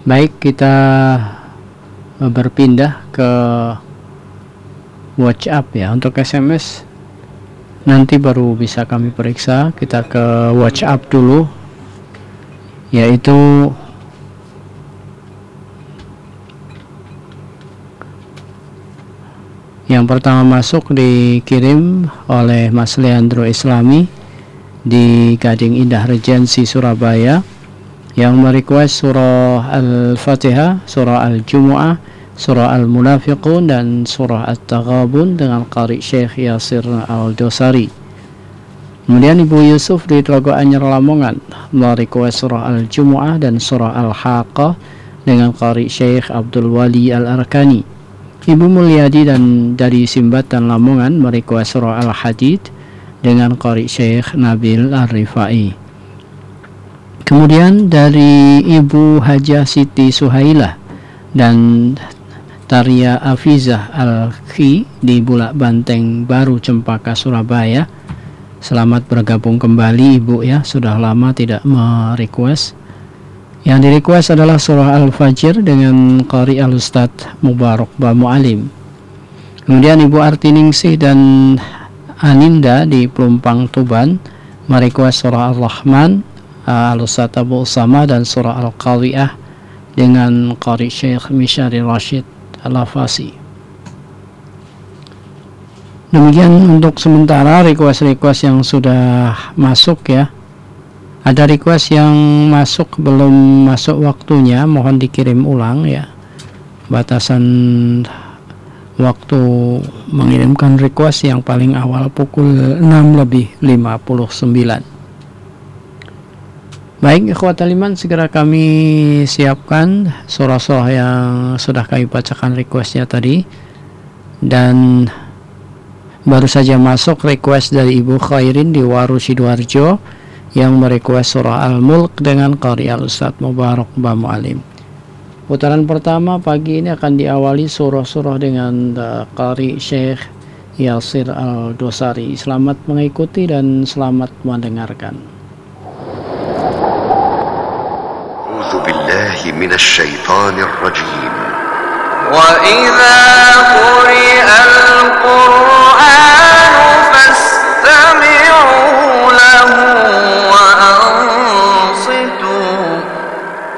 Baik, kita berpindah ke WhatsApp ya. Untuk SMS nanti baru bisa kami periksa. Kita ke WhatsApp dulu, yaitu yang pertama masuk dikirim oleh Mas Leandro Islami di Gading Indah Regency Surabaya, yang merequest surah Al-Fatihah, surah Al-Jumu'ah, surah Al-Munafiqun dan surah At-Taghabun dengan qari Syekh Yasir Al-Dosari. Kemudian Ibu Yusuf di Telaga Anyar Lamongan merequest surah Al-Jumu'ah dan surah Al-Haqqah dengan qari Syekh Abdul Wali Al-Arkani. Ibu Mulyadi dan dari Simbatan Lamongan merequest surah Al-Hadid dengan qari Syekh Nabil Ar-Rifai. Kemudian dari Ibu Hajah Siti Suhailah dan Taria Afizah Al-Khi di Bulak Banteng Baru Cempaka Surabaya. Selamat bergabung kembali Ibu ya, sudah lama tidak merequest. Yang direquest adalah surah Al-Fajr dengan qari Al-Ustad Mubarak Bamu'alim. Kemudian Ibu Artiningsih dan Aninda di Pelumpang Tuban merequest surah Al-Rahman, Al-Ustad Abu Usama dan surah Al-Qawiyah dengan qari Syekh Mishari Rashid Al-Afasi. Demikian untuk sementara request-request yang sudah masuk ya. Ada request yang masuk belum masuk waktunya, mohon dikirim ulang ya. Batasan waktu mengirimkan request yang paling awal pukul 6:59. Baik, ikhwatal iman, segera kami siapkan surah-surah yang sudah kami bacakan requestnya tadi. Dan baru saja masuk request dari Ibu Khairin di Waru Sidoarjo yang merequest surah Al-Mulk dengan qari Al-Ustad Mubarak Bamu'alim. Putaran pertama pagi ini akan diawali surah-surah dengan qari Syekh Yasir Al-Dosari. Selamat mengikuti dan selamat mendengarkan. من الشيطان الرجيم وإذا قرئ القرآن